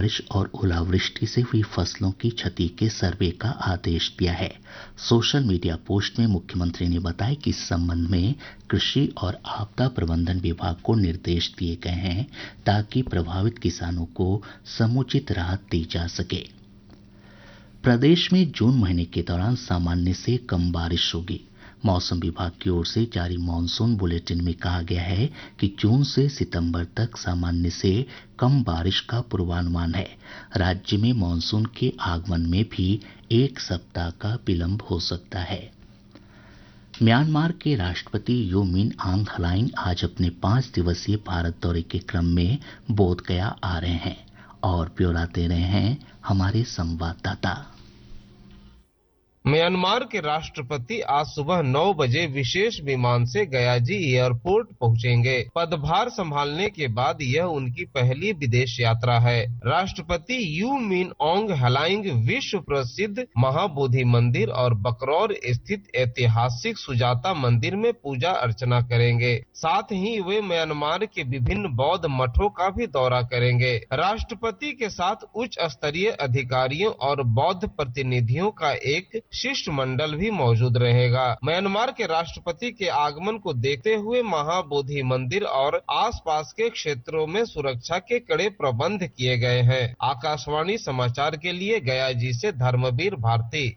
बारिश और ओलावृष्टि से हुई फसलों की क्षति के सर्वे का आदेश दिया है। सोशल मीडिया पोस्ट में मुख्यमंत्री ने बताया कि इस संबंध में कृषि और आपदा प्रबंधन विभाग को निर्देश दिए गए हैं ताकि प्रभावित किसानों को समुचित राहत दी जा सके। प्रदेश में जून महीने के दौरान सामान्य से कम बारिश होगी। मौसम विभाग की ओर से जारी मानसून बुलेटिन में कहा गया है कि जून से सितंबर तक सामान्य से कम बारिश का पूर्वानुमान है। राज्य में मानसून के आगमन में भी 1 सप्ताह का विलंब हो सकता है। म्यांमार के राष्ट्रपति यू मिन आंग हलाइंग आज अपने 5 दिवसीय भारत दौरे के क्रम में बोधगया आ रहे हैं और ब्यौरा दे रहे हैं हमारे संवाददाता। म्यांमार के राष्ट्रपति आज सुबह 9 बजे विशेष विमान से गयाजी एयरपोर्ट पहुंचेंगे। पदभार संभालने के बाद यह उनकी पहली विदेश यात्रा है। राष्ट्रपति यू मिन आंग हलाइंग विश्व प्रसिद्ध महाबोधि मंदिर और बकरौर स्थित ऐतिहासिक सुजाता मंदिर में पूजा अर्चना करेंगे। साथ ही वे म्यांमार के विभिन्न बौद्ध मठों का भी दौरा करेंगे। राष्ट्रपति के साथ उच्च स्तरीय अधिकारियों और बौद्ध प्रतिनिधियों का एक शिष्टमंडल भी मौजूद रहेगा। म्यांमार के राष्ट्रपति के आगमन को देखते हुए महाबोधि मंदिर और आसपास के क्षेत्रों में सुरक्षा के कड़े प्रबंध किए गए हैं। आकाशवाणी समाचार के लिए गयाजी से धर्मवीर भारती।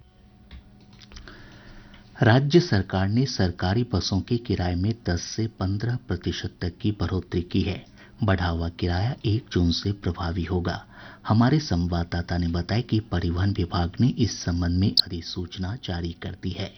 राज्य सरकार ने सरकारी बसों के किराए में 10 से 15% तक की बढ़ोतरी की है। बढ़ा हुआ किराया 1 जून से प्रभावी होगा। हमारे संवाददाता ने बताया कि परिवहन विभाग ने इस संबंध में अधिसूचना जारी कर दी है।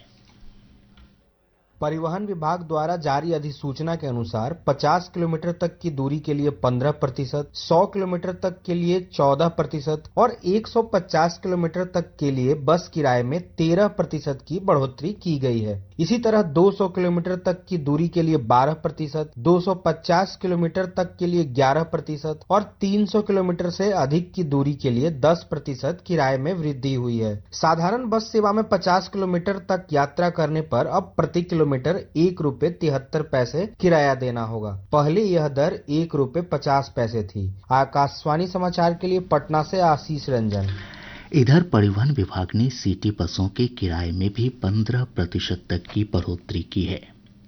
परिवहन विभाग द्वारा जारी अधिसूचना के अनुसार 50 किलोमीटर तक की दूरी के लिए 15%, 100 किलोमीटर तक के लिए 14% और 150 किलोमीटर तक के लिए बस किराए में 13% की बढ़ोतरी की गई है। इसी तरह 200 किलोमीटर तक की दूरी के लिए 12%, 250 किलोमीटर तक के लिए 11% और 300 किलोमीटर से अधिक की दूरी के लिए 10% किराए में वृद्धि हुई है। साधारण बस सेवा में 50 किलोमीटर तक यात्रा करने पर अब प्रति किलोमीटर ₹1.73 किराया देना होगा। पहले यह दर ₹1.50 थी। आकाशवाणी समाचार के लिए पटना से आशीष रंजन। इधर परिवहन विभाग ने सिटी बसों के किराए में भी 15% तक की बढ़ोतरी की है।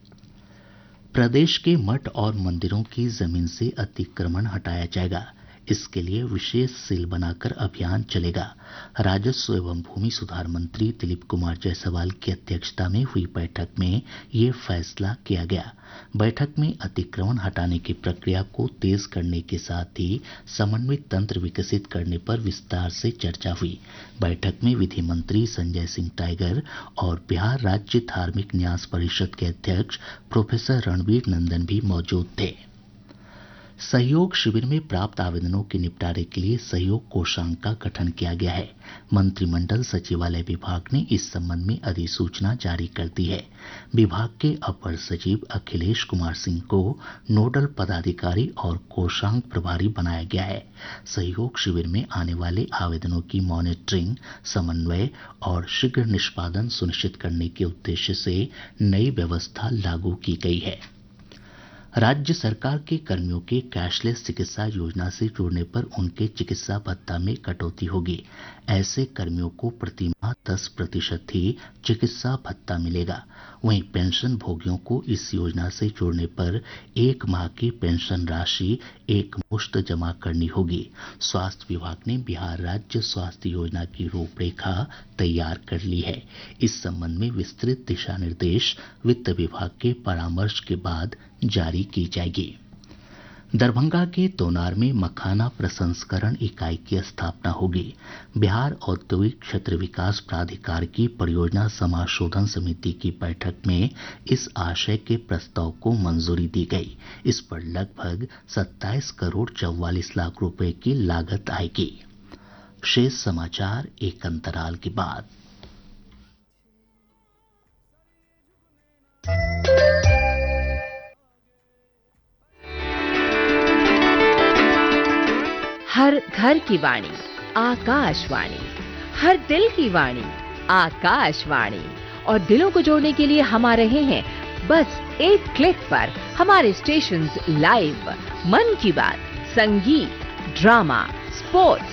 प्रदेश के मठ और मंदिरों की जमीन से अतिक्रमण हटाया जाएगा। इसके लिए विशेष सेल बनाकर अभियान चलेगा। राजस्व एवं भूमि सुधार मंत्री दिलीप कुमार जायसवाल की अध्यक्षता में हुई बैठक में ये फैसला किया गया। बैठक में अतिक्रमण हटाने की प्रक्रिया को तेज करने के साथ ही समन्वित तंत्र विकसित करने पर विस्तार से चर्चा हुई। बैठक में विधि मंत्री संजय सिंह टाइगर और बिहार राज्य धार्मिक न्यास परिषद के अध्यक्ष प्रोफेसर रणवीर नंदन भी मौजूद थे। सहयोग शिविर में प्राप्त आवेदनों के निपटारे के लिए सहयोग कोषांग का गठन किया गया है। मंत्रिमंडल सचिवालय विभाग ने इस संबंध में अधिसूचना जारी कर दी है। विभाग के अपर सचिव अखिलेश कुमार सिंह को नोडल पदाधिकारी और कोषांग प्रभारी बनाया गया है। सहयोग शिविर में आने वाले आवेदनों की मॉनिटरिंग, समन्वय और शीघ्र निष्पादन सुनिश्चित करने के उद्देश्य से नई व्यवस्था लागू की गई है। राज्य सरकार के कर्मियों के कैशलेस चिकित्सा योजना से जुड़ने पर उनके चिकित्सा भत्ता में कटौती होगी। ऐसे कर्मियों को प्रति माह 10% ही चिकित्सा भत्ता मिलेगा। वहीं पेंशन भोगियों को इस योजना से जुड़ने पर 1 माह की पेंशन राशि एकमुश्त जमा करनी होगी। स्वास्थ्य विभाग ने बिहार राज्य स्वास्थ्य योजना की रूपरेखा तैयार कर ली है। इस संबंध में विस्तृत दिशा निर्देश वित्त विभाग के परामर्श के बाद जारी की जाएगी। दरभंगा के तोनार में मखाना प्रसंस्करण इकाई की स्थापना होगी। बिहार औद्योगिक क्षेत्र विकास प्राधिकार की परियोजना समाशोधन समिति की बैठक में इस आशय के प्रस्ताव को मंजूरी दी गई। इस पर लगभग 27 करोड़ 44 लाख रुपए की लागत आएगी। शेष समाचार एक अंतराल के बाद। हर घर की वाणी आकाशवाणी, हर दिल की वाणी आकाशवाणी। और दिलों को जोड़ने के लिए हम आ रहे हैं बस एक क्लिक पर। हमारे स्टेशंस लाइव, मन की बात, संगीत, ड्रामा, स्पोर्ट्स,